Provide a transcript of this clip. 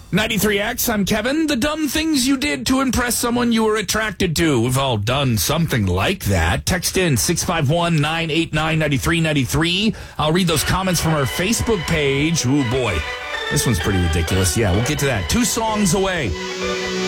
93X, I'm Kevin. The dumb things you did to impress someone you were attracted to. We've all done something like that. Text in 651-989-9393. I'll read those comments from our Facebook page. Ooh, boy. This one's pretty ridiculous. Yeah, we'll get to that. 2 songs away.